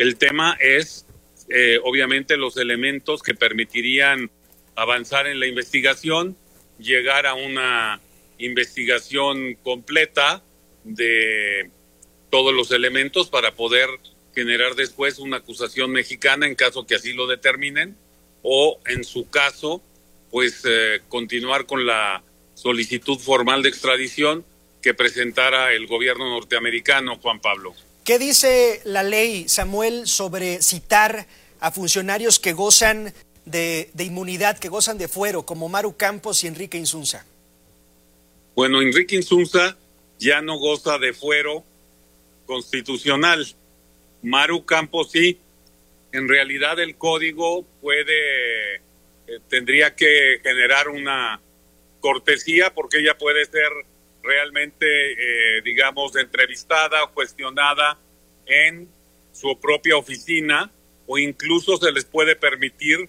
El tema es, obviamente, los elementos que permitirían avanzar en la investigación, llegar a una investigación completa de todos los elementos para poder generar después una acusación mexicana en caso que así lo determinen, o en su caso, pues continuar con la solicitud formal de extradición que presentara el gobierno norteamericano, Juan Pablo. ¿Qué dice la ley, Samuel, sobre citar a funcionarios que gozan de inmunidad, que gozan de fuero, como Maru Campos y Enrique Insunza? Bueno, Enrique Insunza ya no goza de fuero constitucional. Maru Campos sí. En realidad el código tendría que generar una cortesía, porque ella puede ser realmente, digamos, entrevistada o cuestionada en su propia oficina, o incluso se les puede permitir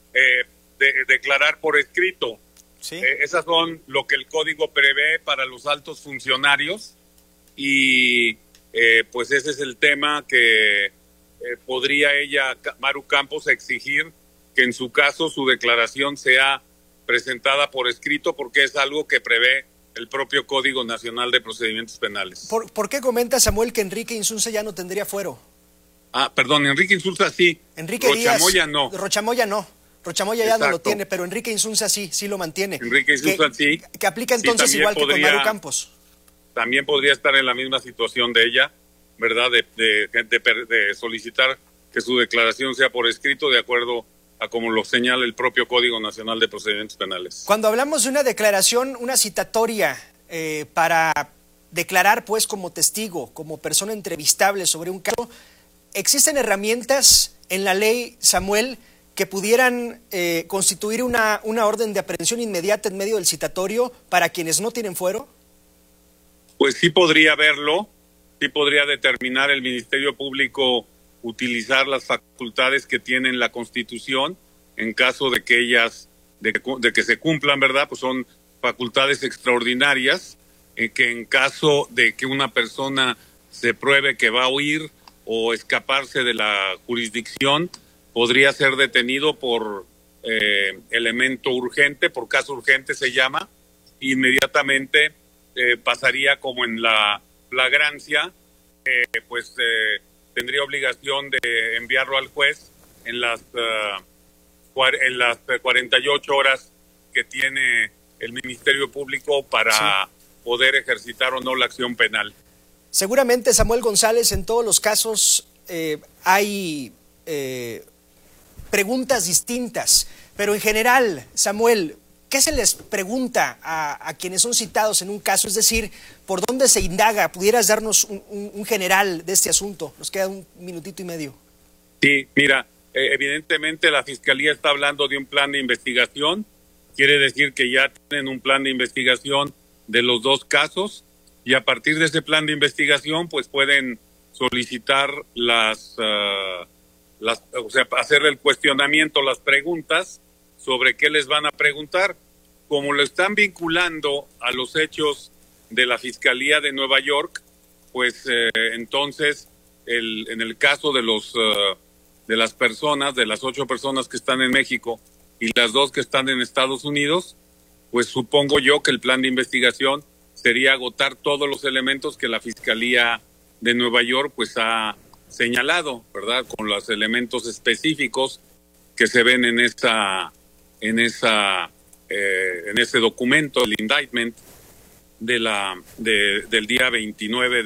declarar por escrito. ¿Sí? Esas son lo que el código prevé para los altos funcionarios, y pues ese es el tema que podría ella, Maru Campos, exigir que en su caso su declaración sea presentada por escrito, porque es algo que prevé el propio Código Nacional de Procedimientos Penales. ¿Por qué comenta, Samuel, que Enrique Insunza ya no tendría fuero? Perdón, Enrique Insunza sí. Enrique Rochamoya Díaz, no. Rochamoya no. Rochamoya ya no lo tiene, pero Enrique Insunza sí lo mantiene. Enrique Insunza sí. Que aplica entonces igual que con Maru Campos. También podría estar en la misma situación de ella, ¿verdad? De solicitar que su declaración sea por escrito, de acuerdo a como lo señala el propio Código Nacional de Procedimientos Penales. Cuando hablamos de una declaración, una citatoria para declarar pues como testigo, como persona entrevistable sobre un caso, ¿existen herramientas en la ley, Samuel, que pudieran constituir una orden de aprehensión inmediata en medio del citatorio para quienes no tienen fuero? Pues sí podría haberlo, sí podría determinar el Ministerio Público utilizar las facultades que tiene la Constitución en caso de que de que se cumplan, ¿verdad? Pues son facultades extraordinarias, que en caso de que una persona se pruebe que va a huir o escaparse de la jurisdicción, podría ser detenido por elemento urgente, por caso urgente se llama, inmediatamente pasaría como en la flagrancia, tendría obligación de enviarlo al juez en las 48 horas que tiene el Ministerio Público para poder ejercitar o no la acción penal. Seguramente, Samuel González, en todos los casos hay preguntas distintas, pero en general, Samuel, ¿qué se les pregunta a quienes son citados en un caso? Es decir, ¿por dónde se indaga? ¿Pudieras darnos un general de este asunto? Nos queda un minutito y medio. Sí, mira, evidentemente la Fiscalía está hablando de un plan de investigación. Quiere decir que ya tienen un plan de investigación de los dos casos, y a partir de ese plan de investigación pues pueden solicitar hacer el cuestionamiento, las preguntas sobre qué les van a preguntar. Como lo están vinculando a los hechos de la Fiscalía de Nueva York, pues entonces en el caso de las personas, de las 8 personas que están en México y las 2 que están en Estados Unidos, pues supongo yo que el plan de investigación sería agotar todos los elementos que la Fiscalía de Nueva York pues ha señalado, ¿verdad? Con los elementos específicos que se ven en ese documento, el indictment del día 29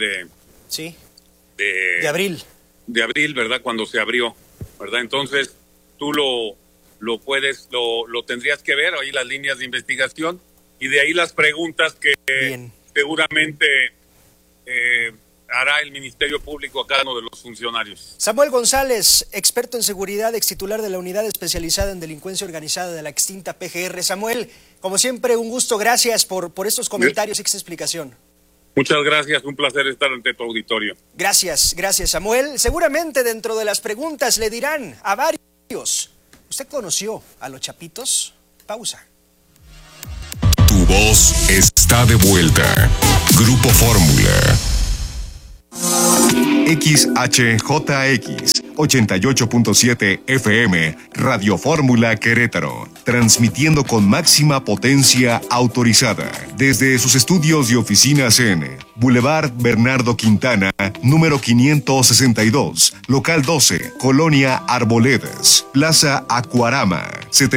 de abril. De abril, ¿verdad? Cuando se abrió, ¿verdad? Entonces, tú lo tendrías que ver ahí las líneas de investigación, y de ahí las preguntas que seguramente hará el Ministerio Público a cada uno de los funcionarios. Samuel González, experto en seguridad, ex titular de la Unidad Especializada en Delincuencia Organizada de la extinta PGR. Samuel, como siempre, un gusto. Gracias por estos comentarios y esta explicación. Muchas gracias, un placer estar ante tu auditorio. Gracias, Samuel. Seguramente dentro de las preguntas le dirán a varios: ¿usted conoció a los Chapitos? Pausa. Tu voz está de vuelta. Grupo Fórmula. XHJX 88.7 FM, Radio Fórmula Querétaro, transmitiendo con máxima potencia autorizada desde sus estudios y oficinas en Boulevard Bernardo Quintana, número 562, local 12, Colonia Arboledas, Plaza Acuarama,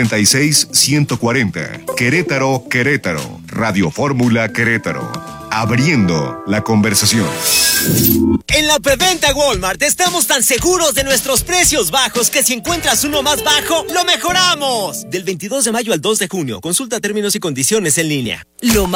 76140, Querétaro, Querétaro, Radio Fórmula Querétaro, abriendo la conversación. En la preventa Walmart estamos tan seguros de nuestros precios bajos que si encuentras uno más bajo, lo mejoramos. Del 22 de mayo al 2 de junio, consulta términos y condiciones en línea. Lo más